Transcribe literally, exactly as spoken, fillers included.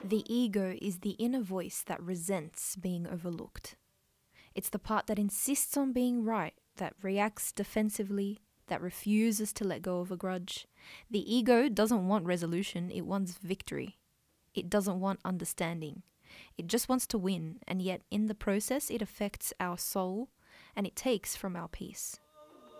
The ego is the inner voice that resents being overlooked. It's the part that insists on being right, that reacts defensively, that refuses to let go of a grudge. The ego doesn't want resolution, it wants victory. It doesn't want understanding. It just wants to win, and yet in the process it affects our soul and it takes from our peace.